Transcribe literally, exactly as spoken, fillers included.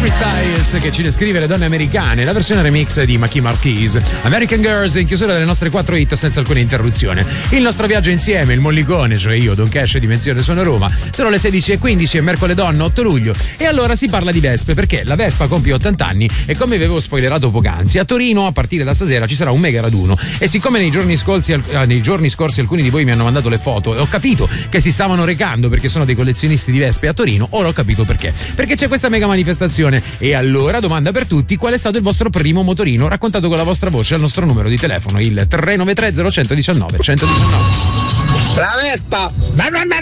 Harry Styles che ci descrive le donne americane, la versione remix di Maki Marquise. American Girls in chiusura delle nostre quattro hit senza alcuna interruzione. Il nostro viaggio insieme, il mollicone, cioè io, Don Cash, Dimensione Suono Roma. Sono le sedici e quindici e mercoledì otto luglio. E allora si parla di Vespe, perché la Vespa compie ottanta anni e come vi avevo spoilerato poc'anzi, a Torino a partire da stasera ci sarà un mega raduno. E siccome nei giorni scorsi, eh, nei giorni scorsi alcuni di voi mi hanno mandato le foto e ho capito che si stavano recando perché sono dei collezionisti di Vespe a Torino, ora ho capito perché. Perché c'è questa mega manifestazione. E allora, domanda per tutti, qual è stato il vostro primo motorino? Raccontato con la vostra voce al nostro numero di telefono, il tre nove tre zero uno uno nove uno uno nove. La Vespa!